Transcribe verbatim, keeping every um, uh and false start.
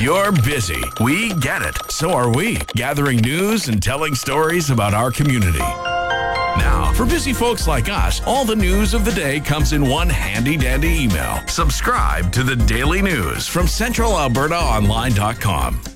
You're busy. We get it. So are we, gathering news and telling stories about our community. Now, for busy folks like us, all the news of the day comes in one handy-dandy email. Subscribe to the Daily News from Central Alberta Online dot com.